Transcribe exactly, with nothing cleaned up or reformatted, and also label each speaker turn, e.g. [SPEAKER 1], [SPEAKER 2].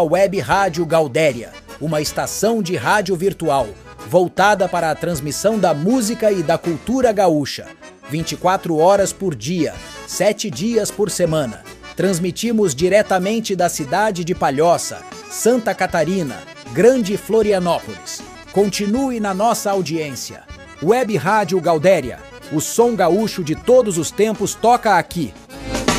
[SPEAKER 1] Web Rádio Gaudéria, uma estação de rádio virtual, voltada para a transmissão da música e da cultura gaúcha. vinte e quatro horas por dia, sete dias por semana. Transmitimos diretamente da cidade de Palhoça, Santa Catarina, Grande Florianópolis. Continue na nossa audiência. Web Rádio Gaudéria, o som gaúcho de todos os tempos toca aqui.